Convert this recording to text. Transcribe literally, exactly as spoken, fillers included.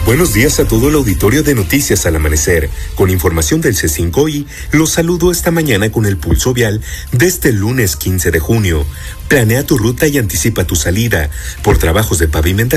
Buenos días a todo el auditorio de Noticias al Amanecer. Con información del C cinco I, los saludo esta mañana con el pulso vial de este lunes quince de junio. Planea tu ruta y anticipa tu salida. Por trabajos de pavimentación